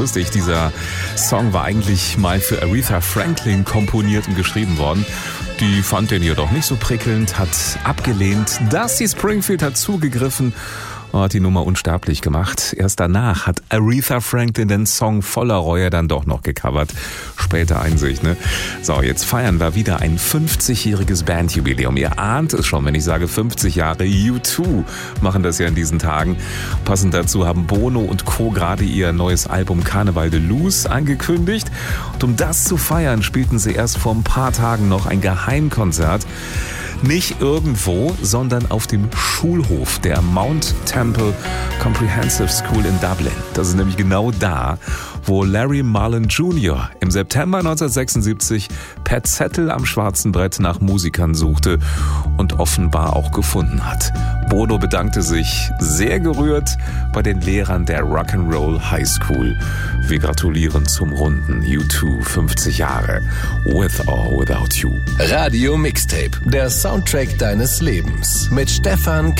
lustig, dieser Song war eigentlich mal für Aretha Franklin komponiert und geschrieben worden. Die fand den jedoch nicht so prickelnd, hat abgelehnt. Dusty Springfield hat zugegriffen und hat die Nummer unsterblich gemacht. Erst danach hat Aretha Franklin den Song voller Reue dann doch noch gecovert. Späte Einsicht, ne? So, jetzt feiern wir wieder ein 50-jähriges Bandjubiläum. Ihr ahnt es schon, wenn ich sage 50 Jahre. U2 machen das ja in diesen Tagen. Passend dazu haben Bono und Co. gerade ihr neues Album Carnival de Luz angekündigt. Und um das zu feiern, spielten sie erst vor ein paar Tagen noch ein Geheimkonzert. Nicht irgendwo, sondern auf dem Schulhof der Mount Temple Comprehensive School in Dublin. Das ist nämlich genau da, wo Larry Mullen Jr. im September 1976 per Zettel am schwarzen Brett nach Musikern suchte und offenbar auch gefunden hat. Bono bedankte sich sehr gerührt bei den Lehrern der Rock'n'Roll High School. Wir gratulieren zum runden U2 50 Jahre. With or Without You. Radio Mixtape, der Soundtrack deines Lebens mit Stefan